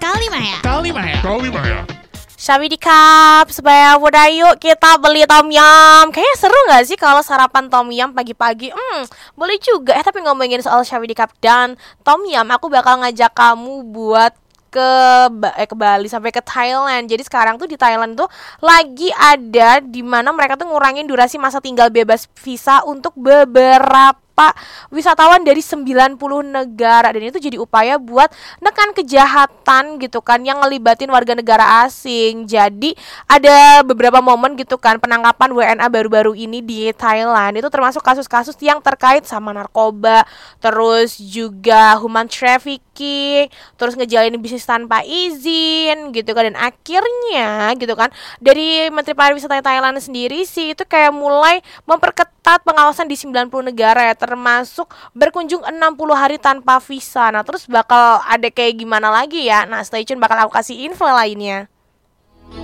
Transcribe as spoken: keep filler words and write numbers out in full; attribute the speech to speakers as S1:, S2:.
S1: Kalimaya.
S2: Kalimaya. Kalimaya.
S3: Sawadee-krap, supaya mudah yuk kita beli tom yum. Kayaknya seru gak sih kalau sarapan tom yum pagi-pagi? Hmm, boleh juga. Eh tapi ngomongin soal sawadee-krap dan tom yum, aku bakal ngajak kamu buat ke eh, ke Bali sampai ke Thailand. Jadi sekarang tuh di Thailand tuh lagi ada di mana mereka tuh ngurangin durasi masa tinggal bebas visa untuk beberapa wisatawan dari sembilan puluh negara, dan itu jadi upaya buat nekan kejahatan gitu kan yang ngelibatin warga negara asing. Jadi ada beberapa momen gitu kan penangkapan W N A baru-baru ini di Thailand. Itu termasuk kasus-kasus yang terkait sama narkoba, terus juga human trafficking, terus ngejalanin bisnis tanpa izin gitu kan. Dan akhirnya gitu kan dari Menteri Pariwisata Thailand sendiri sih itu kayak mulai memperketat pengawasan di sembilan puluh negara ya, termasuk berkunjung enam puluh hari tanpa visa. Nah terus bakal ada kayak gimana lagi ya? Nah stay tune, bakal aku kasih info lainnya.